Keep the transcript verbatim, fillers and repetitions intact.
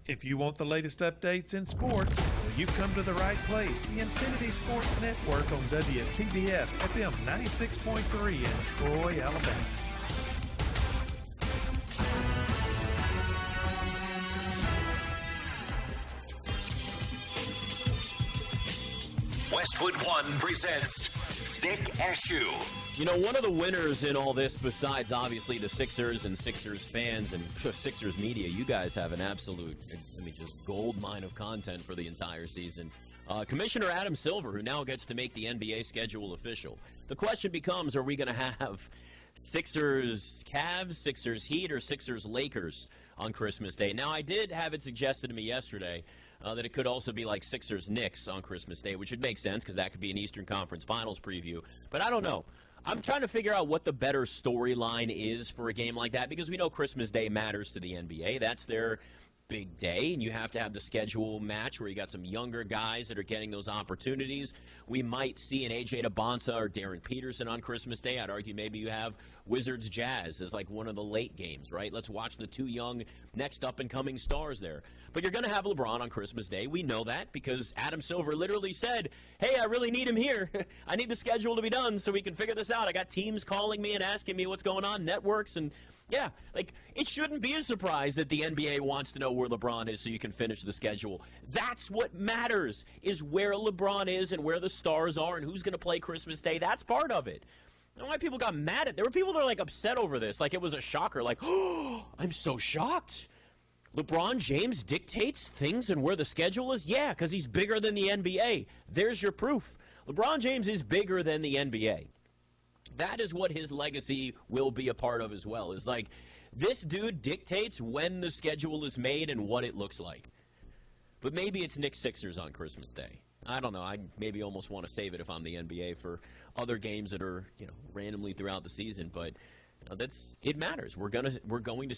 If you want the latest updates in sports, well, you've come to the right place. The Infinity Sports Network on W T B F F M ninety-six point three in Troy, Alabama. Westwood One presents Nick Ashew. You know, one of the winners in all this, besides obviously the Sixers and Sixers fans and Sixers media, you guys have an absolute, I mean, just gold mine of content for the entire season. Uh, Commissioner Adam Silver, who now gets to make the N B A schedule official. The question becomes, are we going to have Sixers Cavs, Sixers Heat, or Sixers Lakers on Christmas Day? Now, I did have it suggested to me yesterday uh, that it could also be like Sixers Knicks on Christmas Day, which would make sense because that could be an Eastern Conference Finals preview. But I don't know. I'm trying to figure out what the better storyline is for a game like that, because we know Christmas Day matters to the N B A. That's their big day, and you have to have the schedule match where you got some younger guys that are getting those opportunities. We might see an A J DeBonsa or Darren Peterson on Christmas Day. I'd argue maybe you have Wizards Jazz as like one of the late games, right? Let's watch the two young next up-and-coming stars there. But you're going to have LeBron on Christmas Day. We know that because Adam Silver literally said, hey, I really need him here. I need the schedule to be done so we can figure this out. I got teams calling me and asking me what's going on, networks, and yeah, like, it shouldn't be a surprise that the N B A wants to know where LeBron is so you can finish the schedule. That's what matters, is where LeBron is and where the stars are and who's going to play Christmas Day. That's part of it. I don't know why people got mad at it. There were people that were, like, upset over this, like it was a shocker. Like, oh, I'm so shocked. LeBron James dictates things and where the schedule is? Yeah, because he's bigger than the N B A. There's your proof. LeBron James is bigger than the N B A. That is what his legacy will be a part of as well. Is like, this dude dictates when the schedule is made and what it looks like. But maybe it's Knicks Sixers on Christmas Day. I don't know. I maybe almost want to save it if I'm the N B A for other games that are, you know, randomly throughout the season. But you know, that's it matters. We're gonna we're going to